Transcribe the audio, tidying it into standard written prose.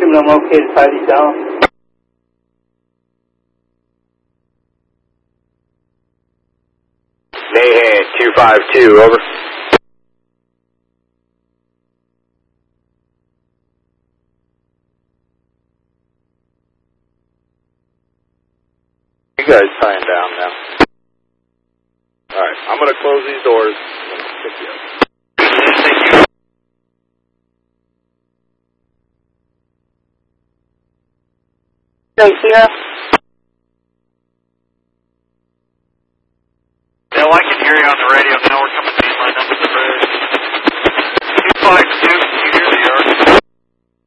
assume I'm okay to tie these down. Nahan 252, over. You guys tying down now. Alright, I'm going to close these doors. Pick you up. Thank you.